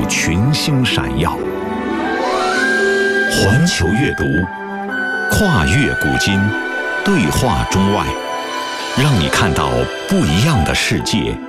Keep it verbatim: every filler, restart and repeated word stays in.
群星闪耀。环球阅读，跨越古今，对话中外，让你看到不一样的世界，